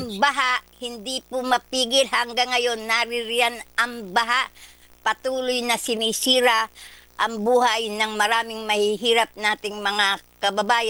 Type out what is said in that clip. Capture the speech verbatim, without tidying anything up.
ang baha, hindi po mapigil hanggang ngayon. Naririyan ang baha. Patuloy na sinisira ang buhay ng maraming mahihirap nating mga kababayan.